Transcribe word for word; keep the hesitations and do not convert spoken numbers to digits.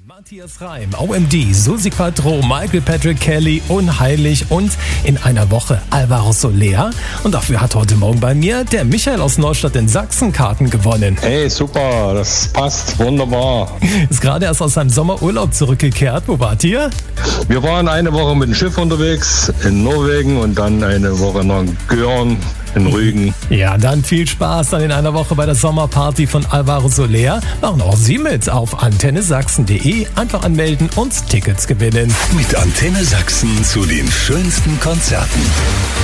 Matthias Reim, O M D, Susi Quattro, Michael Patrick Kelly, Unheilig und in einer Woche Alvaro Soler. Und dafür hat heute Morgen bei mir der Michael aus Neustadt in Sachsen Karten gewonnen. Hey, super, das passt, wunderbar. Ist gerade erst aus seinem Sommerurlaub zurückgekehrt. Wo wart ihr? Wir waren eine Woche mit dem Schiff unterwegs in Norwegen und dann eine Woche nach Görn in Rügen. Ja, dann viel Spaß dann in einer Woche bei der Sommerparty von Alvaro Soler. Machen auch Sie mit auf antenne sachsen punkt de. Einfach anmelden und Tickets gewinnen. Mit Antenne Sachsen zu den schönsten Konzerten.